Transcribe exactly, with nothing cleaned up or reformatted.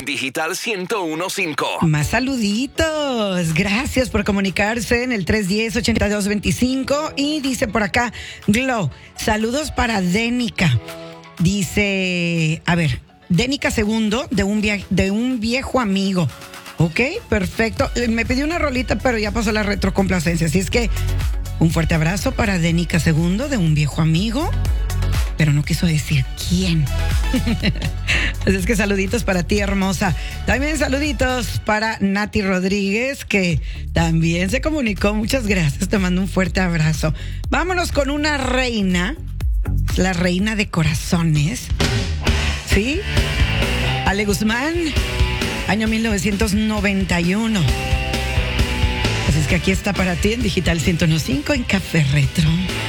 en Digital ciento uno punto cinco. Más saluditos. Gracias por comunicarse en el tres uno cero, ocho dos dos cinco. Y dice por acá, Glo, saludos para Dénica. Dice, a ver, Dénica Segundo, de un, via- de un viejo amigo. Ok, perfecto. Me pidió una rolita, pero ya pasó la retrocomplacencia. Así es que un fuerte abrazo para Dénica Segundo, de un viejo amigo. Pero no quiso decir quién. Así es que saluditos para ti, hermosa. También saluditos para Nati Rodríguez, que también se comunicó. Muchas gracias, te mando un fuerte abrazo. Vámonos con una reina, la reina de corazones. ¿Sí? Ale Guzmán, año mil novecientos noventa y uno. Así es que aquí está para ti en Digital ciento uno punto cinco en Café Retro.